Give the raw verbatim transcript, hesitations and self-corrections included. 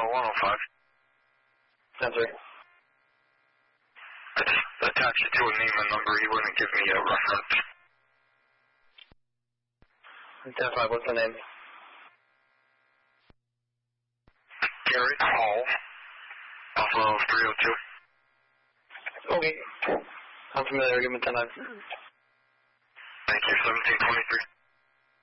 one oh five. Sensor. I just attached it to a name and number. He wouldn't give me a reference. ten five, what's the name? Garrett Hall. Off of three oh two. Okay. I'm familiar. Give me ten nine. Thank you. seventeen twenty-three.